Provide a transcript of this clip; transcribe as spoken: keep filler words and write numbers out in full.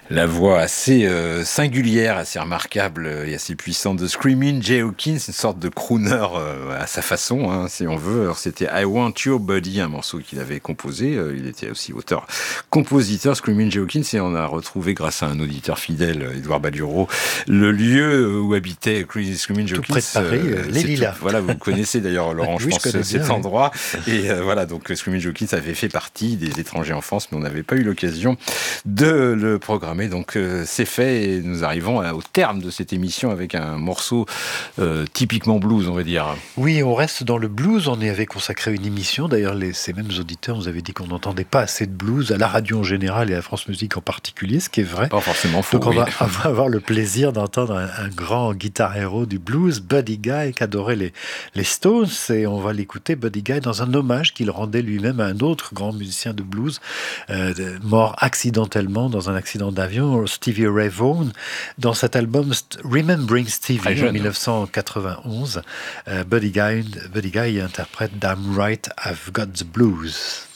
La voix assez euh, singulière, assez remarquable et assez puissante de Screaming Jay Hawkins, une sorte de crooner euh, à sa façon, hein, si on veut. Alors, c'était I Want Your Body, un morceau qu'il avait composé. Euh, il était aussi auteur-compositeur, Screaming Jay Hawkins, et on a retrouvé, grâce à un auditeur fidèle, Édouard Badureau, le lieu où habitait Screaming Jay Hawkins. Tout près de Paris, euh, les Lilas. Tout, voilà, vous connaissez d'ailleurs, Laurent, oui, je pense, je connais cet bien, endroit. Oui. Et euh, voilà, donc Screaming Jay Hawkins avait fait partie des étrangers en France, mais on n'avait pas eu l'occasion de le programmer. Donc euh, c'est fait et nous arrivons à, au terme de cette émission avec un morceau euh, typiquement blues, on va dire. Oui, on reste dans le blues. On y avait consacré une émission. D'ailleurs, les, ces mêmes auditeurs nous avaient dit qu'on n'entendait pas assez de blues à la radio en général et à France Musique en particulier, ce qui est vrai. Pas forcément faux. Donc on oui. va avoir le plaisir d'entendre un, un grand guitar héros du blues, Buddy Guy, qui adorait les, les Stones, et on va l'écouter, Buddy Guy, dans un hommage qu'il rendait lui-même à un autre grand musicien de blues, euh, mort accidentellement dans un accident d'avion, Stevie Ray Vaughan. Dans cet album Remembering Stevie en dix-neuf cent quatre-vingt-onze, euh, Buddy Guy, Buddy Guy interprète Damn Right I've Got the Blues.